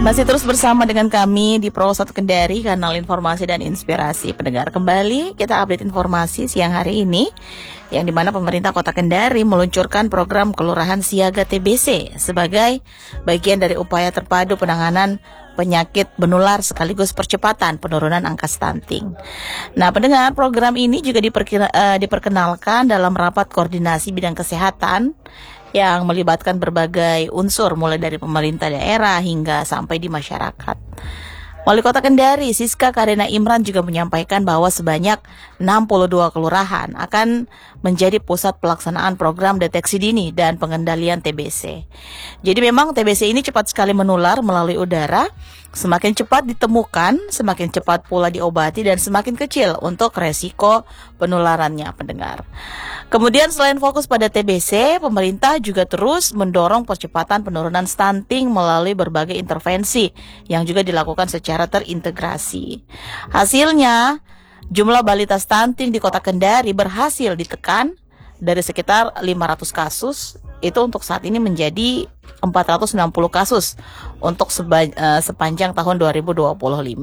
Masih terus bersama dengan kami di Pro 1 Kendari, kanal informasi dan inspirasi. Pendengar, kembali kita update informasi siang hari ini, yang dimana pemerintah Kota Kendari meluncurkan program Kelurahan Siaga TBC sebagai bagian dari upaya terpadu penanganan penyakit menular sekaligus percepatan penurunan angka stunting. Nah, pendengar, program ini juga diperkenalkan dalam rapat koordinasi bidang kesehatan yang melibatkan berbagai unsur mulai dari pemerintah daerah hingga sampai di masyarakat. Wali Kota Kendari, Siska Karina Imran, juga menyampaikan bahwa sebanyak 62 kelurahan akan menjadi pusat pelaksanaan program deteksi dini dan pengendalian TBC. Jadi memang TBC ini cepat sekali menular melalui udara, semakin cepat ditemukan, semakin cepat pula diobati dan semakin kecil untuk resiko penularannya, pendengar. Kemudian selain fokus pada TBC, pemerintah juga terus mendorong percepatan penurunan stunting melalui berbagai intervensi yang juga dilakukan secara terintegrasi. Hasilnya, jumlah balita stunting di Kota Kendari berhasil ditekan dari sekitar 500 kasus, itu untuk saat ini menjadi 460 kasus untuk sepanjang tahun 2025.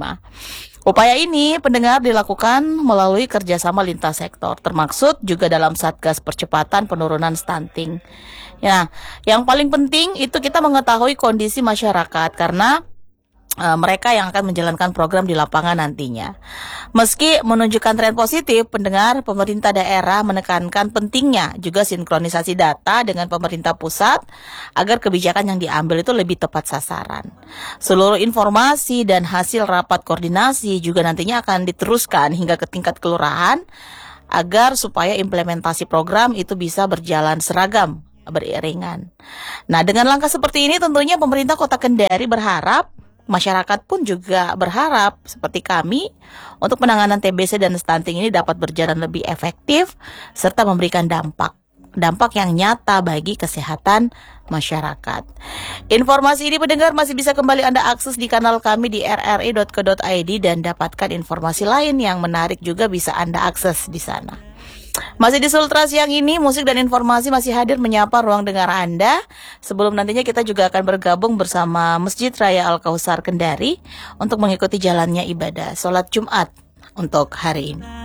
Upaya ini, pendengar, dilakukan melalui kerjasama lintas sektor, termaksud juga dalam Satgas Percepatan Penurunan Stunting. Ya, yang paling penting itu kita mengetahui kondisi masyarakat, karena mereka yang akan menjalankan program di lapangan nantinya. Meski menunjukkan tren positif, pendengar, pemerintah daerah menekankan pentingnya juga sinkronisasi data dengan pemerintah pusat agar kebijakan yang diambil itu lebih tepat sasaran. Seluruh informasi dan hasil rapat koordinasi juga nantinya akan diteruskan hingga ke tingkat kelurahan agar supaya implementasi program itu bisa berjalan seragam, beriringan. Nah, dengan langkah seperti ini tentunya pemerintah Kota Kendari berharap, masyarakat pun juga berharap seperti kami untuk penanganan TBC dan stunting ini dapat berjalan lebih efektif serta memberikan dampak yang nyata bagi kesehatan masyarakat. Informasi ini, pendengar, masih bisa kembali Anda akses di kanal kami di rri.co.id dan dapatkan informasi lain yang menarik juga bisa Anda akses di sana. Masih di Sultra siang ini, musik dan informasi masih hadir menyapa ruang dengar Anda. Sebelum nantinya kita juga akan bergabung bersama Masjid Raya Al-Kausar Kendari untuk mengikuti jalannya ibadah sholat Jumat untuk hari ini.